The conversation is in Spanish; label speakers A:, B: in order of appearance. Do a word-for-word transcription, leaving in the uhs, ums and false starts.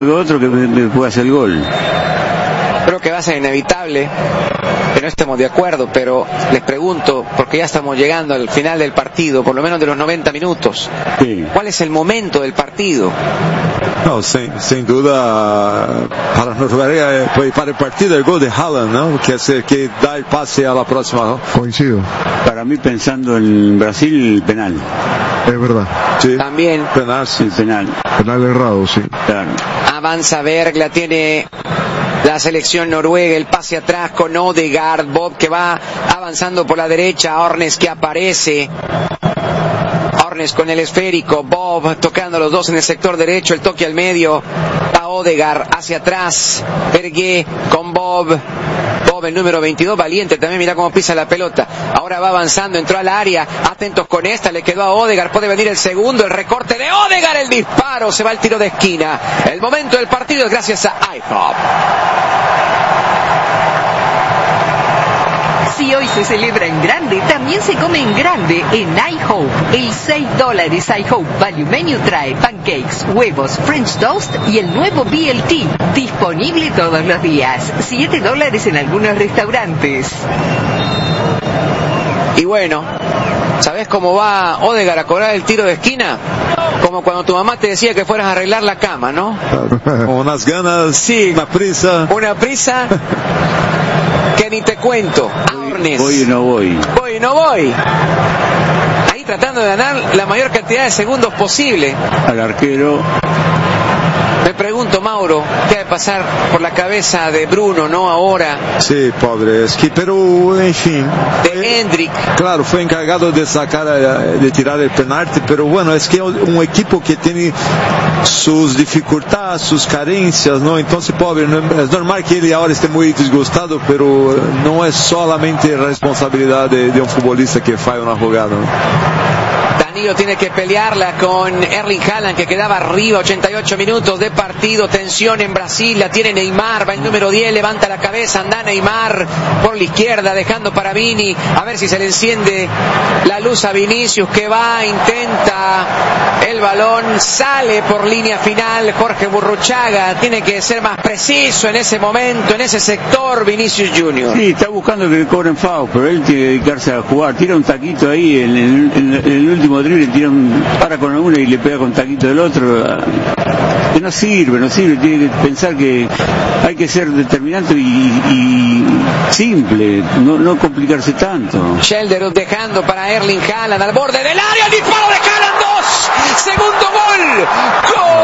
A: otro que me, me puede hacer el gol.
B: Creo que va a ser inevitable que no estemos de acuerdo, pero les pregunto, porque ya estamos llegando al final del partido, por lo menos de los noventa minutos,
A: Sí.
B: ¿cuál es el momento del partido?
C: No, sin, sin duda, para Noruega, para el partido, el gol de Haaland, ¿no? Que es el que da el pase a la próxima, ¿no?
D: Coincido,
A: Para mí, pensando en Brasil, el penal.
D: es verdad.
C: Sí.
B: También
C: Penal, sí.
A: El penal,
D: Penal errado, sí.
A: claro.
B: avanza Berg, la tiene la selección noruega, el pase atrás con Odegaard, Bob que va avanzando por la derecha, Ornes que aparece, Ornes con el esférico, Bob tocando los dos en el sector derecho, el toque al medio, va Odegaard hacia atrás, Berge con Bob, Bob el número veintidós, valiente también, mira cómo pisa la pelota, ahora va avanzando, entró al área, atentos con esta, le quedó a Odegaard, puede venir el segundo, el recorte de Odegaard, el disparo, se va el tiro de esquina, el momento del partido es gracias a IHOP.
E: Si hoy se celebra en grande, también se come en grande en iHope. El seis dólares iHope Value Menu trae pancakes, huevos, French toast y el nuevo B L T. Disponible todos los días. siete dólares en algunos restaurantes.
B: Y bueno, ¿sabés cómo va Odegaard a cobrar el tiro de esquina? Como cuando tu mamá te decía que fueras a arreglar la cama, ¿no?
C: Con unas ganas,
B: Sí.
C: una prisa.
B: Una prisa que ni te cuento. Ornes.
A: Voy o no voy.
B: Voy, no voy. Ahí tratando de ganar la mayor cantidad de segundos posible.
A: Al arquero,
B: Me pregunto, Mauro, ¿qué ha de pasar por la cabeza de Bruno, no ahora?
C: Sí, pobre, es que, pero, en fin.
B: De Hendrik.
C: Claro, fue encargado de sacar, eh, de tirar el penalti, pero bueno, es que un equipo que tiene sus dificultades, sus carencias, ¿no? Entonces, pobre, no, es normal que él ahora esté muy disgustado, pero no es solamente responsabilidad de, de un futbolista que falla una jugada, ¿no?
B: Danilo tiene que pelearla con Erling Haaland, que quedaba arriba, ochenta y ocho minutos de partido, tensión en Brasil, la tiene Neymar, va el número diez, levanta la cabeza, anda Neymar por la izquierda, dejando para Vini, a ver si se le enciende la luz a Vinicius, que va, intenta el balón, sale por línea final, Jorge Burruchaga tiene que ser más preciso en ese momento, en ese sector, Vinicius junior
A: sí, está buscando que le cobren foul, pero él tiene que dedicarse a jugar. Tira un taquito ahí, en el, en el- en el último drible tira un, para con uno y le pega con taquito del otro. Que no sirve, no sirve. Tiene que pensar que hay que ser determinante y, y simple, no, no complicarse tanto.
B: Schelderud dejando para Erling Haaland al borde del área, el disparo de Haaland, dos, segundo gol, gol.